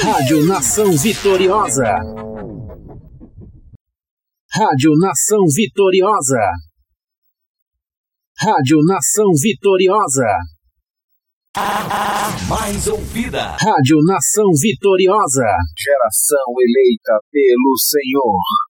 Rádio Nação Vitoriosa. Rádio Nação Vitoriosa. Rádio Nação Vitoriosa. A mais ouvida. Rádio Nação Vitoriosa. Geração eleita pelo Senhor.